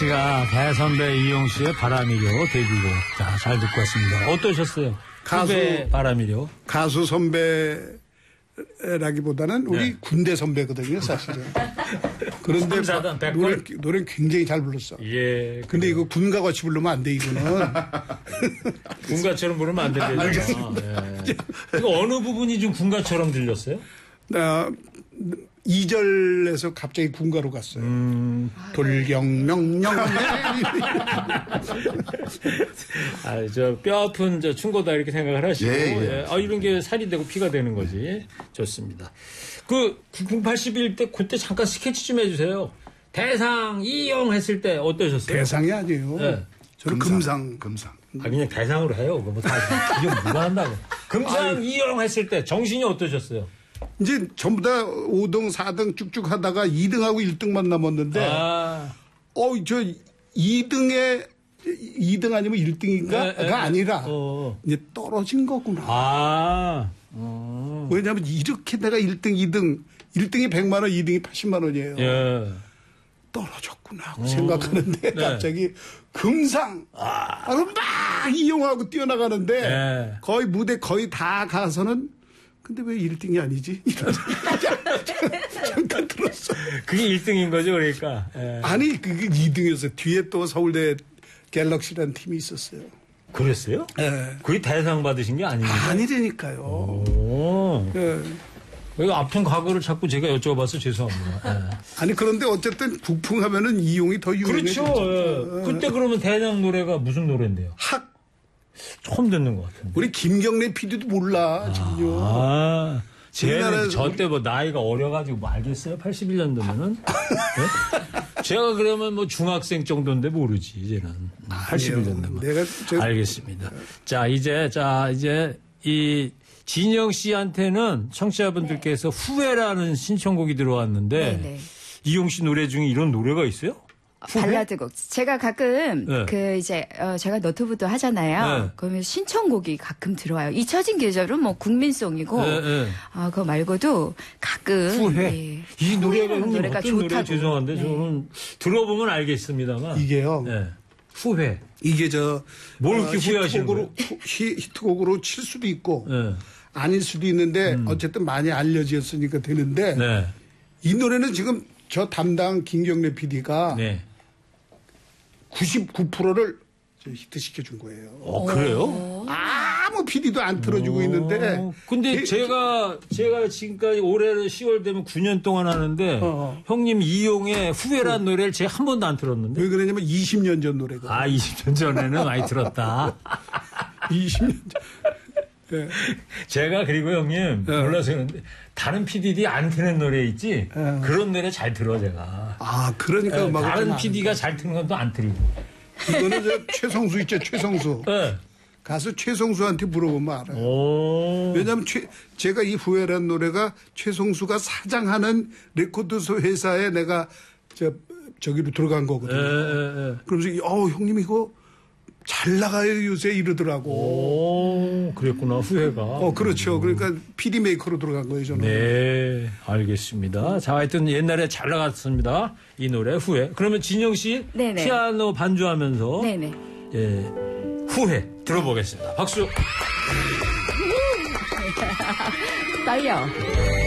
제가 대선배 이용씨의 바람이려 데뷔곡 잘 듣고 왔습니다. 어떠셨어요? 후배 바람이려. 가수 선배라기보다는 우리 네. 군대 선배거든요, 사실은. 그런데 노래는 굉장히 잘 불렀어. 예. 근데 이거 군가 같이 부르면 안 돼, 이거는. 군가처럼 부르면 안 되죠. 예. 이거 어느 부분이 좀 군가처럼 들렸어요? 2절에서 갑자기 군가로 갔어요. 돌경명령. 저 뼈 아픈 충고다 이렇게 생각을 하시고. 예. 이런 게 살이 되고 피가 되는 거지. 좋습니다. 9081 때 그때 잠깐 스케치 좀 해주세요. 대상 이용 했을 때 어떠셨어요? 대상이 아니에요. 네. 저는 금상. 그냥 대상으로 해요. 이거 누가 한다고. 금상 이용 했을 때 정신이 어떠셨어요? 이제 전부 다 5등, 4등 쭉쭉 하다가 2등하고 1등만 남았는데, 저 2등 아니면 1등인가가 아니라, 이제 떨어진 거구나. 왜냐하면 이렇게 내가 1등, 1등이 100만 원, 2등이 80만 원이에요. 예. 떨어졌구나 하고 생각하는데, 갑자기 금상, 막 이용하고 뛰어나가는데, 거의 무대 거의 다 가서는 근데 왜 1등이 아니지? 이런 잠깐 들었어. 그게 1등인 거죠, 그러니까. 예. 아니, 그게 2등이었어요. 뒤에 또 서울대 갤럭시라는 팀이 있었어요. 그랬어요? 예. 그게 대상 받으신 게 아니에요? 아니라니까요. 예. 왜 아픈 과거를 자꾸 제가 여쭤봐서 죄송합니다. 예. 아니, 그런데 어쨌든 국풍하면은 이용이 더 유명해졌죠. 그렇죠. 그때 그러면 대상 노래가 무슨 노래인데요? 처음 듣는 것 같은데. 우리 김경래 PD도 몰라, 지금요. 저 때 나이가 어려가지고 알겠어요? 81년도면은? 네? 제가 그러면 중학생 정도인데 모르지, 이제는. 81년도면. 알겠습니다. 자, 이제 이 진영 씨한테는 청취자분들께서 후회라는 신청곡이 들어왔는데, 네네. 이용 씨 노래 중에 이런 노래가 있어요? 발라드곡. 제가 가끔 제가 너튜브도 하잖아요. 네. 그러면 신청곡이 가끔 들어와요. 잊혀진 계절은 국민송이고 그거 말고도 가끔 후회. 이 노래가 노래가 어떤 노래 좋다고. 죄송한데 저는 들어보면 알겠습니다만 이게요. 후회. 이게 뭘 이렇게 후회하시는 거예요? 히트곡으로 칠 수도 있고 아닐 수도 있는데 어쨌든 많이 알려졌으니까 되는데 이 노래는 지금 저 담당 김경래 PD가 99%를 히트시켜 준 거예요. 그래요? 아무 PD도 안 틀어주고 있는데. 근데 제가 지금까지 올해 10월 되면 9년 동안 하는데 형님 이용의 후회란 노래를 제가 한 번도 안 들었는데. 왜 그러냐면 20년 전 노래거든요. 20년 전에는 많이 들었다. 20년 전. 네. 제가 그리고 형님 몰라서 그런데 다른 PD들이 안 트는 노래 있지 그런 노래 잘 들어 제가. 그러니까 음악을 다른 PD가 잘 트는 건 또 안 틀리고. 이거는 최성수 있죠, 최성수. 가수 최성수한테 물어보면 알아요. 왜냐하면 제가 이 후회라는 노래가 최성수가 사장하는 레코드소 회사에 내가 저기로 들어간 거거든요. 그러면서 형님 이거 잘 나가요 요새 이러더라고. 그랬구나 후회가. 그렇죠. 그러니까 PD 메이커로 들어간 거예요 저는. 네, 알겠습니다. 자, 하여튼 옛날에 잘 나갔습니다. 이 노래 후회. 그러면 진영 씨 네네. 피아노 반주하면서 네네. 후회 들어보겠습니다. 박수. 떨려.